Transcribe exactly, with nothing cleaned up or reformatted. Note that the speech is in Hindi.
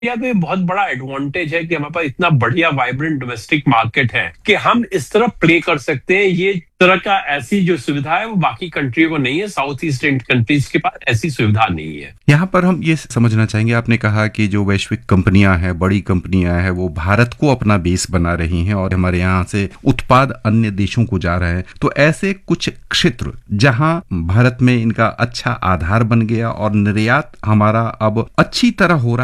या तो ये बहुत बड़ा एडवांटेज है कि हमारे पास इतना बढ़िया वाइब्रेंट डोमेस्टिक मार्केट है कि हम इस तरह प्ले कर सकते हैं। ये तरह का ऐसी जो सुविधा है वो बाकी कंट्रियों को नहीं है। साउथ ईस्ट कंट्रीज के पास ऐसी सुविधा नहीं है। यहाँ पर हम ये समझना चाहेंगे, आपने कहा कि जो वैश्विक कंपनियां हैं, बड़ी कंपनियां हैं, वो भारत को अपना बेस बना रही हैं और हमारे यहाँ से उत्पाद अन्य देशों को जा रहे हैं। तो ऐसे कुछ क्षेत्र जहां भारत में इनका अच्छा आधार बन गया और निर्यात हमारा अब अच्छी तरह हो रहा है।